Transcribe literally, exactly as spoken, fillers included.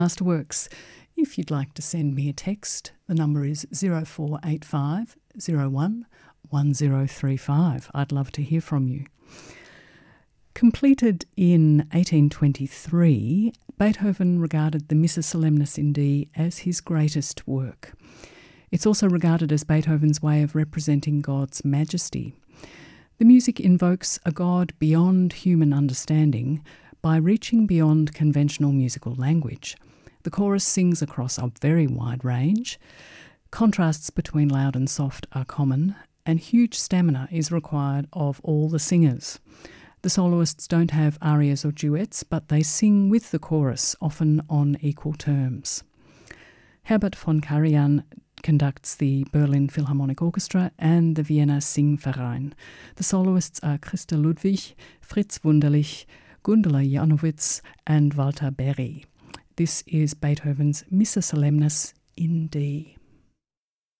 Masterworks. If you'd like to send me a text, the number is zero four eight five zero one one zero three five. I'd love to hear from you. Completed in eighteen twenty-three, Beethoven regarded the Missa Solemnis in D as his greatest work. It's also regarded as Beethoven's way of representing God's majesty. The music invokes a God beyond human understanding by reaching beyond conventional musical language. The chorus sings across a very wide range. Contrasts between loud and soft are common, and huge stamina is required of all the singers. The soloists don't have arias or duets, but they sing with the chorus, often on equal terms. Herbert von Karajan conducts the Berlin Philharmonic Orchestra and the Vienna Singverein. The soloists are Christa Ludwig, Fritz Wunderlich, Gundula Janowitz and Walter Berry. This is Beethoven's Missa Solemnis in D.